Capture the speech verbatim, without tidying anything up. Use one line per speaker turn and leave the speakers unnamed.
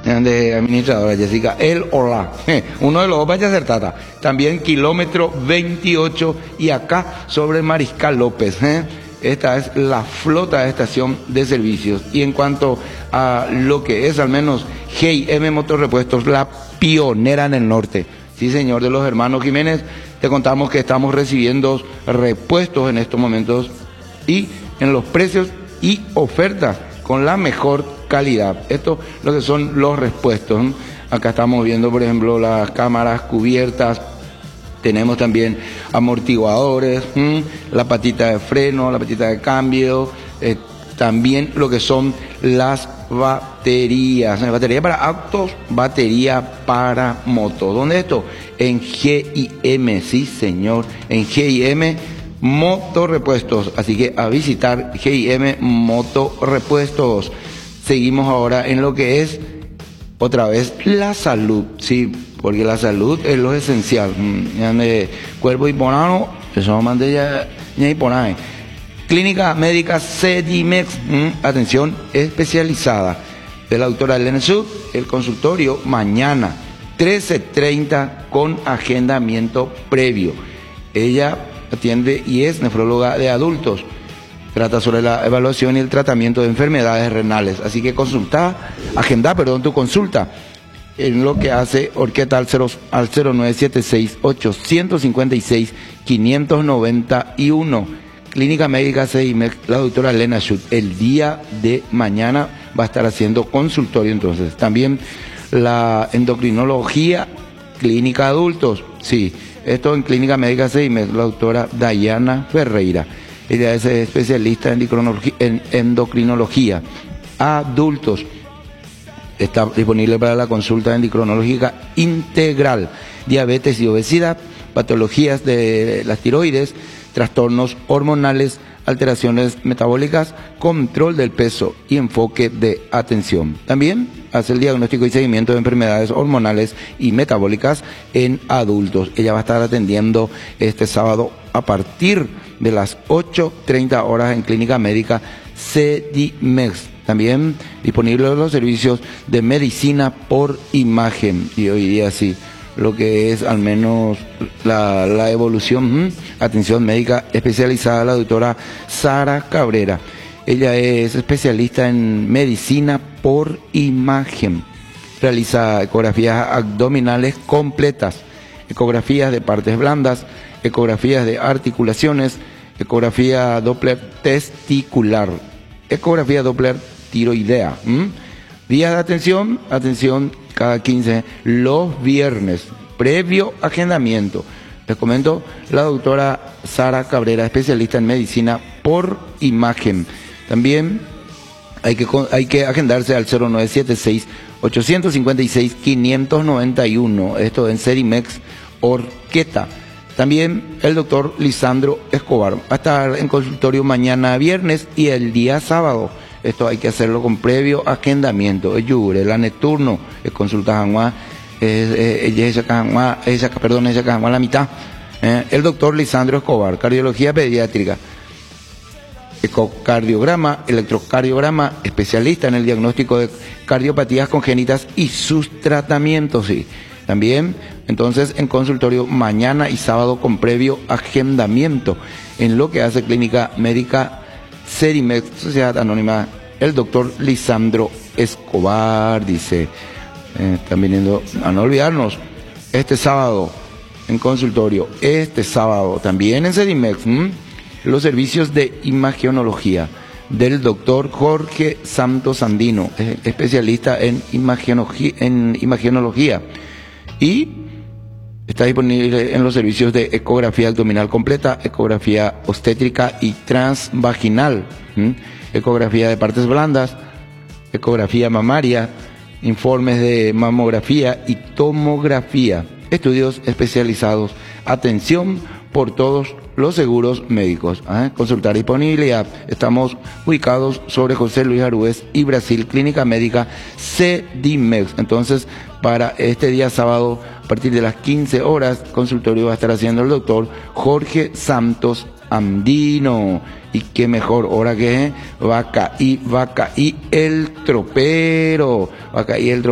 de administradora Jessica, el hola, uno de los dos vaya a ser tata. También kilómetro veintiocho y acá sobre Mariscal López. ¿eh? Esta es la flota de estación de servicios. Y en cuanto a lo que es al menos G I M Motorrepuestos, la pionera en el norte. Sí, señor, de los hermanos Jiménez, te contamos que estamos recibiendo repuestos en estos momentos y en los precios y ofertas con la mejor calidad. Esto lo que son los repuestos. ¿eh? Acá estamos viendo, por ejemplo, las cámaras cubiertas. Tenemos también amortiguadores, ¿m? la patita de freno, la patita de cambio, eh, también lo que son las baterías. Batería para autos, batería para moto. ¿Dónde esto? En G I M, sí señor, en G I M Motorrepuestos. Así que a visitar G I M Motorrepuestos. Seguimos ahora en lo que es otra vez la salud, sí, porque la salud es lo esencial. Mm, cuerpo hiponano, eso mande ya, ya hiponane. Clínica Médica Sedimex, mm, atención especializada de la doctora Elena Sud, el consultorio mañana trece treinta con agendamiento previo. Ella atiende y es nefróloga de adultos. Trata sobre la evaluación y el tratamiento de enfermedades renales. Así que consulta, agenda, perdón, tu consulta en lo que hace Orqueta al, cero, al cero nueve siete seis, ocho cinco seis, cinco nueve uno. Clínica Médica C I M E C, la doctora Elena Schut. El día de mañana va a estar haciendo consultorio entonces. También la endocrinología, clínica adultos. Sí, esto en Clínica Médica C I M E C, la doctora Dayana Ferreira. Ella es especialista en endocrinología, en endocrinología adultos. Está disponible para la consulta endocrinológica integral, diabetes y obesidad, patologías de las tiroides, trastornos hormonales, alteraciones metabólicas, control del peso y enfoque de atención. También hace el diagnóstico y seguimiento de enfermedades hormonales y metabólicas en adultos. Ella va a estar atendiendo este sábado a partir de las ocho treinta horas en Clínica Médica Sedimex. También disponibles los servicios de medicina por imagen. Y hoy día sí, lo que es al menos la, la evolución, ¿m? atención médica especializada, la doctora Sara Cabrera. Ella es especialista en medicina por imagen. Realiza ecografías abdominales completas, ecografías de partes blandas, ecografías de articulaciones, ecografía Doppler testicular, ecografía Doppler tiroidea. ¿m? Días de atención, atención cada quince, los viernes, previo agendamiento. Les comento, la doctora Sara Cabrera, especialista en medicina por imagen. También hay que, hay que agendarse al cero nueve siete seis, ocho cinco seis, cinco nueve uno, esto en Sedimex Orqueta. También el doctor Lisandro Escobar va a estar en consultorio mañana viernes y el día sábado. Esto hay que hacerlo con previo agendamiento. El yubre, la nocturno, el consulta janguá, ella perdón, ella janguá la mitad. Eh, el doctor Lisandro Escobar, cardiología pediátrica, ecocardiograma, electrocardiograma, especialista en el diagnóstico de cardiopatías congénitas y sus tratamientos, sí. También, entonces, en consultorio mañana y sábado con previo agendamiento en lo que hace Clínica Médica Sedimex, Sociedad Anónima, el doctor Lisandro Escobar, dice. Eh, están viniendo, a no olvidarnos, este sábado en consultorio, este sábado también en Sedimex, ¿m? los servicios de imagenología del doctor Jorge Santos Andino, especialista en imagenología, en imagenología. Y está disponible en los servicios de ecografía abdominal completa, ecografía obstétrica y transvaginal, ¿m? ecografía de partes blandas, ecografía mamaria, informes de mamografía y tomografía, estudios especializados, atención por todos los seguros médicos. ¿eh? Consultar disponibilidad. Estamos ubicados sobre José Luis Arúez y Brasil, Clínica Médica Sedimex. Entonces, para este día sábado, a partir de las quince horas, consultorio va a estar haciendo el doctor Jorge Santos Andino. Y qué mejor hora que va a caer, va a caer el tropero, va a caer el tropero.